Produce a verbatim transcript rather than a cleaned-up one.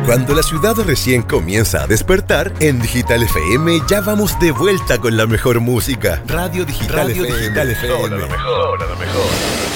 Cuando la ciudad recién comienza a despertar, en Digital F M ya vamos de vuelta con la mejor música. Radio Digital, Radio F M. Digital F M. Ahora lo mejor, ahora lo mejor.